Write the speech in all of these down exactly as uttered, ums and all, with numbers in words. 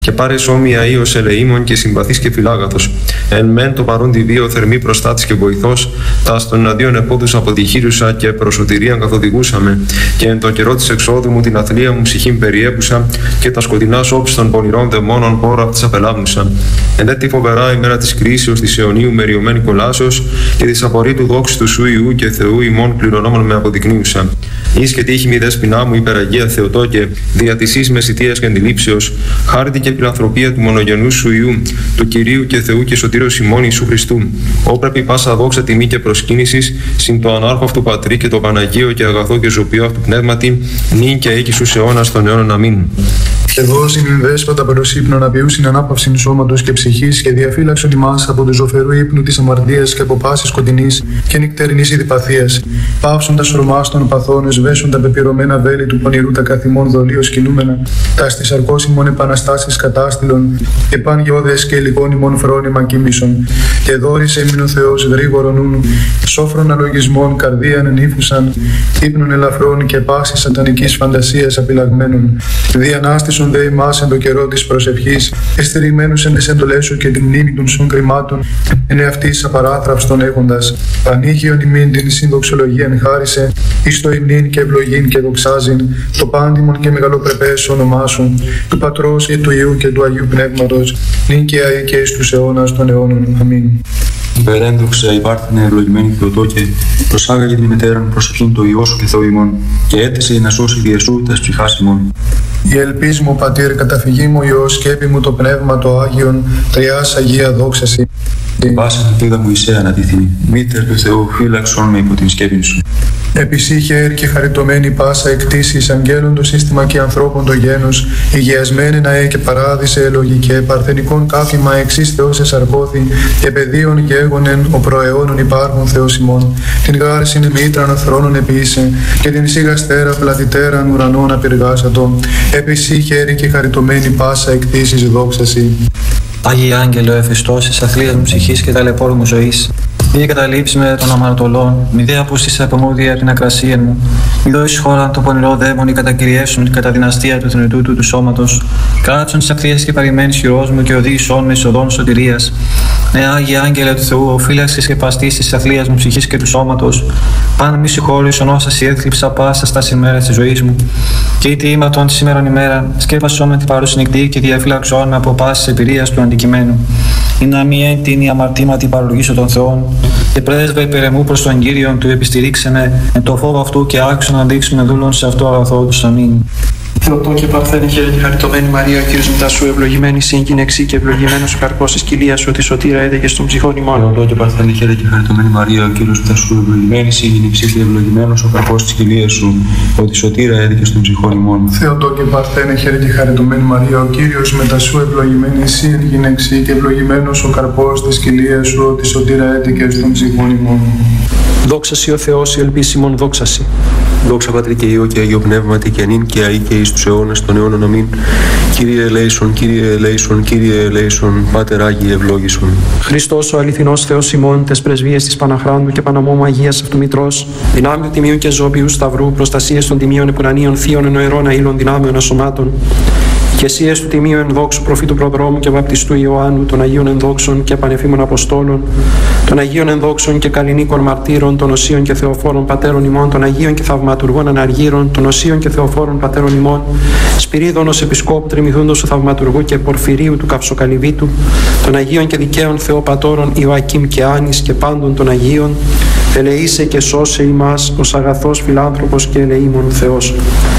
Και πάρε όμοια ή ως ελεήμων και συμπαθής και φιλάγαθος. Εν μεν το παρόν τη βίο θερμή προστάτης και βοηθός, τα στον εναντίον επόδους αποτυχήρουσα και προσωτηρίαν καθοδηγούσαμε. Και εν το καιρό της εξόδου μου την αθλία μου ψυχήν περιέπουσα, και τα σκοτεινά όψη των πονηρών δαιμόνων πόρα αυτής απελάβνουσα. Εν έτη φοβερά ημέρα της κρίσεως της αιωνίου μεριωμένη κολάσεως, και της απορρίτου δόξης του σου Ιού και Θεού ημών κληρονόμων με αποδεικνύουσα. Εις και τύχη μη δέσποινά μου υπεραγία Θεοτόκε, δια της εις μεσητείας και αντιλήψεως, χάρτη και φιλανθρωπία του μονογενού σου Ιού, του Κυρίου και Θεού και Σωτήρος ημών Ιησού Χριστού. Όπρεπη πάσα δόξα τιμή και προσκύνησης, συν το ανάρχο αυτού Πατρί και το Παναγίο και αγαθό και ζωπιό αυτού Πνεύματι, νυν και εκεί στους αιώνας των αιώνων. Αμήν. Και δώσει την δέσποτα προς ύπνο να ποιούσιν ανάπαυσιν σώματος και ψυχής, και διαφύλαξον ημάς από του ζωφερού ύπνου της αμαρτίας και από πάσης σκοτεινής και νυκτερινής ειδιπαθίας. Πάυσον τα σρωμάς των παθών, εσβέσουν τα πεπειρωμένα βέλη του πονηρού τα καθημών δολίως κινούμενα, τα στις αρκώσιμων επαναστάσεις κατάστηλων, και παν γεώδες και υλικών ημών φρόνημα κοίμησον. Και δόρισε ημιν ο Θεός γρήγορον νουν, σόφρον αλογισμών καρδίαν ενήφουσαν, ύπνων ελαφρών και πάσης σατανικής φαντασίας απειλαγμένων. Διανάστησον δε ημάς εν το καιρό της προσευχής, εστηριγμένους εν τις εντολές σου και την μνήμη των σουν κρυμάτων, εν εαυτής απαράθραυστον έχοντας. Πανήγιον ημίν την συνδοξολογίαν χάρισε, εις το υμνήν και ευλογήν και δοξάζειν, το πάντιμον και μεγαλοπρεπές όνομά σου, του Πατρός και του Υιού και του Αγίου Πνεύματος, νυν και αεί και εις τους αιώνας των αιώνων. Αμήν. Υπερέντοξα υπάρχουνε ευλογημένη Θεοτόκε, προσάγαγε την μητέραν προσευχήν το Υιό σου και Θεό ημών, και έθεσε να σώσει διεσού τας ψυχάς ημών. Η ελπίς μου, Πατήρ, καταφυγή μου Υιός, σκέπη μου το Πνεύμα το Άγιον, τριάς Αγία δόξαση. Την πάσιν ελπίδα μου εισέ ανατίθινη, μήτερ του Θεού φύλαξον με υπό την σκέπη σου. Επισύχερ και χαριτωμένη πάσα εκτίσεις αγγέλων το σύστημα και ανθρώπων το γένος, υγειασμένη να ε και παράδεισε ελογικέ, παρθενικών κάφημα εξής Θεός εσαρκώθη, και παιδίων και έγονεν ο προαιώνων υπάρχουν Θεός ημών. Την γάρσιν μήτραν θρόνων επίησε, και την σιγαστέρα πλατητέραν ουρανών απειργάσατο, επισύχερ και χαριτωμένη πάσα εκτίσεις δόξαση. Άγιε Άγγελο, εφιστός της αθλίας μου ψυχής και ταλαιπώρου μου ζωής, μη καταλήψει με των αμαρτωλών, μη δε απούστησε από μου δια την ακρασία μου, μη δώσεις χώρα το πονηρό δαίμον ή κατακυριέσουν κατά δυναστεία του θνητού του του σώματος, κάτσον τις ακτίες και παρημένης χειρός μου και οδήγησόν με εισοδόν σωτηρίας. Ναι, Άγιε Άγγελε του Θεού, ο φύλαξης και παστής της αθλίας μου ψυχής και του σώματος, πάντα μη συγχώρησον όσα σι έθλιψα πάσα στα ημέρας της ζωής μου. Και είτε ήμαρτον τη σήμερον ημέρα, σκέπασον με την παρούση νυχτή και διαφύλαξον με από πάσης εμπειρίας του αντικειμένου. Ή να μη έντυνη αμαρτήματι παρολογήσω των Θεών, και πρέσβε υπερεμού προς τον Κύριον του επιστηρίξενε εν το φόβο αυτού και άξιο να δείξουμε δούλων σε αυτό αγαθό του. Αμήν. Θεοτόκε παρθένε χαίρε και χαριτωμένη Μαρία, ο Κύριος μετά σου ευλογημένη συν γυναίξη και ευλογημένος ο καρπός της κοιλίας σου, τη σωτήρα έδεγε στον ψυχών ημών. Θεοτόκε παρθένε χαίρε και χαριτωμένη Μαρία, ο Κύριος μετά σου ευλογημένη συν γυναίξη και ευλογημένος ο καρπός της κοιλίας σου, ο τη σωτήρα έδεγε στον ψυχών ημών. Θεοτόκε παρθένε χαίρε και χαριτωμένη Μαρία, ο Κύριος μετά σου ευλογημένη συν γυναίξη και ευλογημένος ο καρπός της κοιλίας σου, ο τη σωτήρα έδεγε στον ψυχών ημών. Δόξασι ο Θεός, η ελπίσιμον δόξασι. Δόξα Πατρί και Υιό και Αγίο Πνεύματι και νυν και αεί και εις τους αιώνας των αιώνων. Αμήν. Κύριε ελέησον, Κύριε ελέησον, Κύριε ελέησον, Πάτερ Άγιε ευλόγησον. Χριστός ο αληθινός Θεός ημών, τες πρεσβείες της Παναχράντου και Παναμόμου Αγίας αυτού Μητρός, δυνάμει του Τιμίου και Ζώπιου Σταυρού, προστασίες των Τιμίων Επουρανίων Θείων Ενοερών Αήλων Δυνάμεων Ασωμάτων, και εσίες του Τιμίου Ενδόξου Προφήτου Προδρόμου και Βαπτιστού Ιωάννου, των Αγίων Ενδόξων και Πανεφήμων Αποστόλων, των Αγίων Ενδόξων και Καλλινίκων Μαρτύρων, των Οσίων και Θεοφόρων Πατέρων ημών, των Αγίων και Θαυματουργών Αναργύρων, των Οσίων και Θεοφόρων Πατέρων ημών, Σπυρίδων ως Επισκόπου Τριμηθούντος του Θαυματουργού και Πορφυρίου του Καυσοκαλυβίτου, των Αγίων και Δικαίων Θεοπατώρων Ιωακήμ και Άνης και πάντων των Αγίων, ελεήσε και σώσε ημάς ως αγαθός φιλάνθρωπος και ελεήμων Θεός.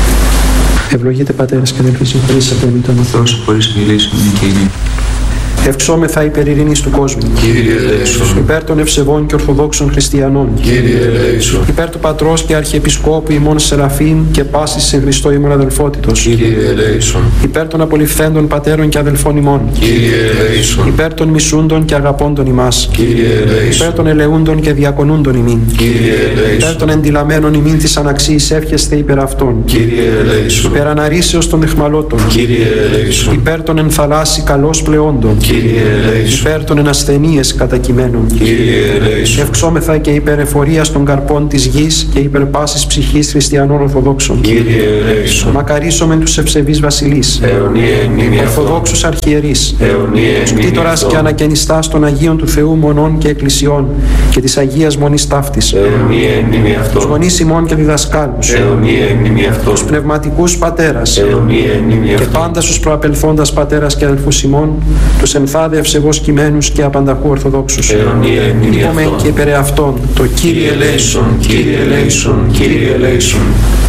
Ευλογείτε πατέρες και αδελφοί, συγχωρείς από εμείς τον Θεός, χωρίς μιλήσεων και είναι. Ευξόμεθα υπέρ ειρήνης του κόσμου. Κύριε ελέησον. Υπέρ των ευσεβών και ορθοδόξων χριστιανών. Κύριε ελέησον. Υπέρ του Πατρός και Αρχιεπισκόπου ημών Σεραφείμ και πάσης σε Χριστό ημών αδελφότητος. Κύριε ελέησον. Υπέρ των απολυφθέντων πατέρων και αδελφών ημών. Κύριε ελέησον. Υπέρ των μισούντων και αγαπώντων ημάς. Κύριε ελέησον. Υπέρ των ελεούντων και διακονούντων ημίν. Κύριε ελέησον. Υπέρ των εντυλαμένων ημίν της αναξίης εύχεστε υπέρ αυτών. Κύριε ελέησον. Υπέρ αναρρήσεως των αιχμαλώτων. Κύριε ελέησον. Υπέρ των ενθαλάσσι καλώς πλεόντων. Κύριε ελέησον. Υπέρ των ενασθενείες κατακειμένων. Κύριε ελέησον. Ευξόμεθα και υπέρ εφορίας των καρπών της γης και υπέρ πάσης ψυχής χριστιανών Ορθοδόξων. Κύριε ελέησον. Μακαρίσομεν τους ευσεβείς βασιλείς. Αιωνία εν μνήμη αυτών. Ορθοδόξους αρχιερείς. Αιωνία εν Τους μνήμη κτήτορας αυτών. και ανακαινιστάς των Αγίων του Θεού μονών και εκκλησιών και της Αγίας Μονής Ταύτης. Αιωνία εν μνήμη Τους αυτών. γονείς ημών και διδασκάλους. Αιωνία εν μνήμη αυτών. Τους πνευματικούς πατέρας. Αιωνία εν μνήμη Και αυτών. πάντα στους προαπελθόντας πατέρας και αδελφούς ημών, τους ενθάδε ευσεβώς κειμένους και απανταχού Ορθοδόξους. Αιωνία εν μνήμη Είπομεν αυτών. και υπερ αυτών το Κύριε ελέησον, Κύριε ελέησον, Κύριε ελέησον.